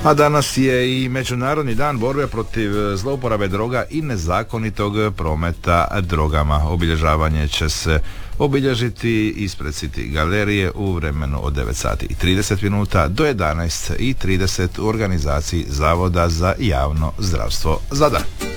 A danas je i Međunarodni dan borbe protiv zlouporabe droga i nezakonitog prometa drogama. Obilježavanje će se obilježiti ispred City galerije u vremenu od 9 sati i 30 minuta do 11 i 30 u organizaciji Zavoda za javno zdravstvo Zadar.